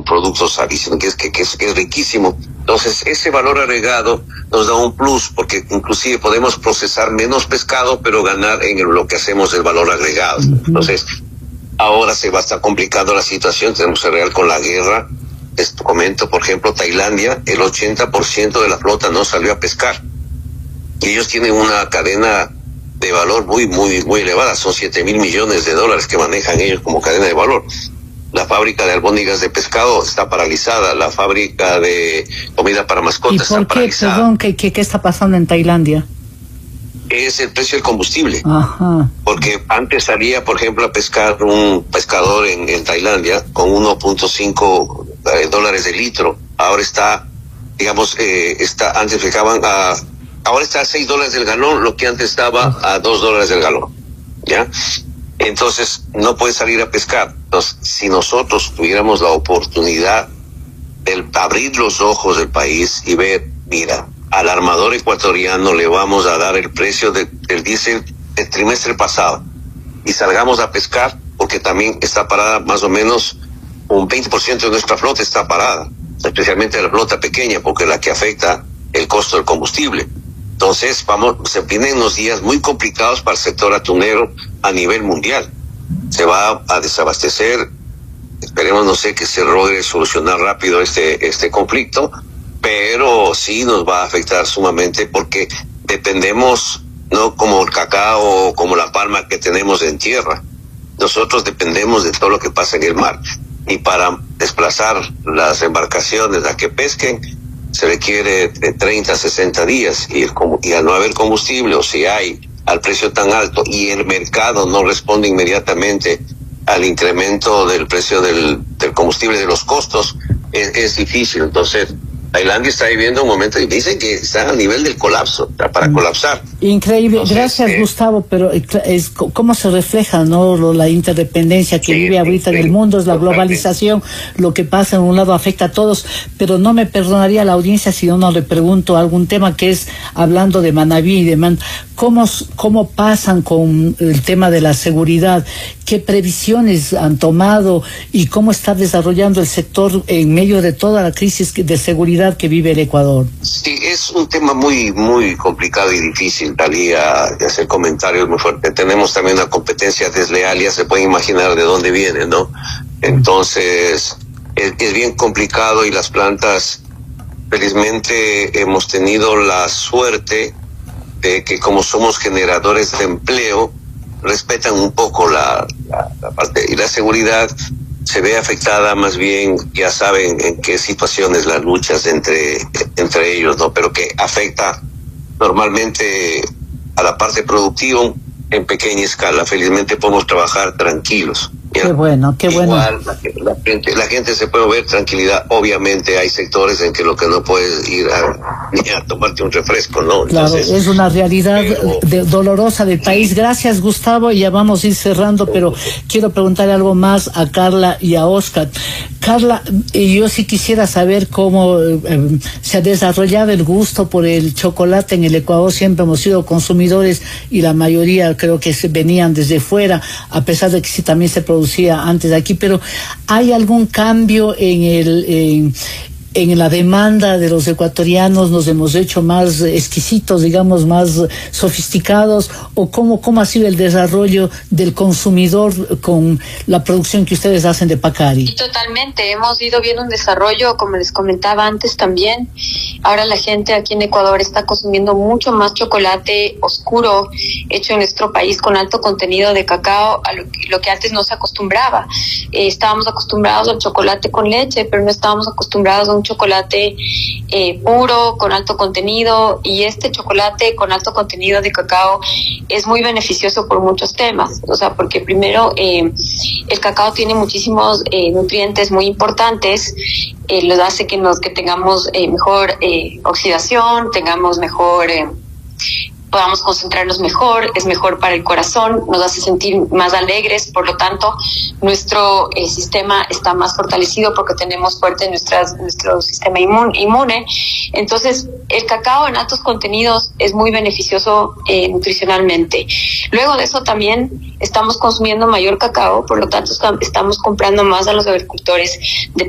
productos dicen que es riquísimo. Entonces, ese valor agregado nos da un plus, porque inclusive podemos procesar menos pescado, pero ganar en lo que hacemos el valor agregado. Entonces, ahora se va a estar complicando la situación, tenemos que real con la guerra. Esto comento, por ejemplo, Tailandia, el 80% de la flota no salió a pescar. Y ellos tienen una cadena de valor muy elevada, son 7,000 millones de dólares que manejan ellos como cadena de valor. La fábrica de albóndigas de pescado está paralizada, la fábrica de comida para mascotas está paralizada. Perdón, ¿qué está pasando en Tailandia? Es el precio del combustible. Ajá. Porque antes salía, por ejemplo, a pescar un pescador en Tailandia con 1.5 dólares de litro. Ahora está, digamos, antes fijaban ahora está a 6 dólares del galón, lo que antes estaba a 2 dólares del galón. ¿Ya? Entonces, no puede salir a pescar. Entonces, si nosotros tuviéramos la oportunidad de abrir los ojos del país y ver, mira, al armador ecuatoriano le vamos a dar el precio del diésel del trimestre pasado y salgamos a pescar, porque también está parada más o menos un 20% de nuestra flota está parada, especialmente la flota pequeña, porque es la que afecta el costo del combustible. Entonces, se vienen unos días muy complicados para el sector atunero a nivel mundial. Se va a desabastecer, esperemos, no sé, que se logre solucionar rápido este conflicto, pero sí nos va a afectar sumamente porque dependemos, no como el cacao o como la palma que tenemos en tierra. Nosotros dependemos de todo lo que pasa en el mar. Y para desplazar las embarcaciones a que pesquen, se requiere de 30 a 60 días. Y al no haber combustible, o si hay al precio tan alto y el mercado no responde inmediatamente al incremento del precio del combustible, de los costos, es difícil. Entonces, Tailandia está viviendo un momento y dicen que está a nivel del colapso, está para colapsar. Increíble. Entonces, gracias, Gustavo, pero es cómo se refleja, ¿no? La interdependencia que vive ahorita en el mundo, es la globalización, lo que pasa en un lado afecta a todos, pero no me perdonaría la audiencia si yo no le pregunto algún tema que es, hablando de Manabí y de ¿cómo pasan con el tema de la seguridad? ¿Qué previsiones han tomado y cómo está desarrollando el sector en medio de toda la crisis de seguridad que vive el Ecuador? Sí, es un tema muy complicado y difícil, Talía, de hacer comentarios muy fuertes. Tenemos también una competencia desleal, ya se puede imaginar de dónde viene, ¿no? Entonces, es bien complicado y las plantas, felizmente, hemos tenido la suerte de que como somos generadores de empleo, respetan un poco la parte, y la seguridad se ve afectada más bien, ya saben en qué situaciones las luchas entre ellos, ¿no? Pero que afecta normalmente a la parte productiva en pequeña escala. Felizmente podemos trabajar tranquilos. ¿Ya? Qué bueno. Igual la gente se puede ver tranquilidad. Obviamente hay sectores en que lo que no puedes ir ni a tomarte un refresco, ¿no? Entonces, claro, es una realidad dolorosa del país. Gracias, Gustavo, y ya vamos a ir cerrando, pero quiero preguntarle algo más a Carla y a Oscar. Carla, yo sí quisiera saber cómo se ha desarrollado el gusto por el chocolate en el Ecuador. Siempre hemos sido consumidores y la mayoría creo que venían desde fuera, a pesar de que sí también se producía antes de aquí, pero ¿hay algún cambio en la demanda de los ecuatorianos? ¿Nos hemos hecho más exquisitos, digamos, más sofisticados? ¿O cómo ha sido el desarrollo del consumidor con la producción que ustedes hacen de Pacari? Totalmente, hemos ido viendo un desarrollo, como les comentaba antes también. Ahora la gente aquí en Ecuador está consumiendo mucho más chocolate oscuro, hecho en nuestro país con alto contenido de cacao, a lo que antes no se acostumbraba. Estábamos acostumbrados al chocolate con leche, pero no estábamos acostumbrados a un chocolate puro, con alto contenido, y este chocolate con alto contenido de cacao es muy beneficioso por muchos temas. O sea, porque primero el cacao tiene muchísimos nutrientes muy importantes, los hace que tengamos mejor oxidación, tengamos mejor podamos concentrarnos mejor, es mejor para el corazón, nos hace sentir más alegres, por lo tanto nuestro sistema está más fortalecido porque tenemos fuerte nuestro sistema inmune. Entonces el cacao en altos contenidos es muy beneficioso nutricionalmente. Luego de eso también estamos consumiendo mayor cacao, por lo tanto estamos comprando más a los agricultores de